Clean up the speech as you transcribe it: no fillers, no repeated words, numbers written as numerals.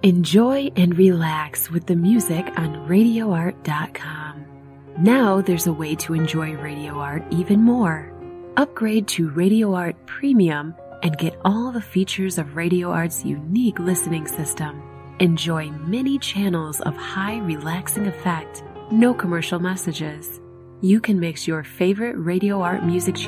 Enjoy and relax with the music on RadioArt.com. Now there's a way to enjoy Radio Art even more. Upgrade to Radio Art Premium and get all the features of Radio Art's unique listening system. Enjoy many channels of high relaxing effect, no commercial messages. You can mix your favorite Radio Art music